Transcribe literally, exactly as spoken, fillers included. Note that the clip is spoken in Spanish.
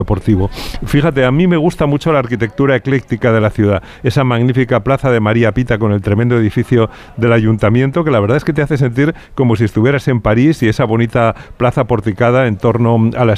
deportivo. Fíjate, a mí me gusta mucho la arquitectura ecléctica de la ciudad, esa magnífica plaza de María Pita con el tremendo edificio del ayuntamiento, que la verdad es que te hace sentir como si estuvieras en París, y esa bonita plaza porticada en torno a la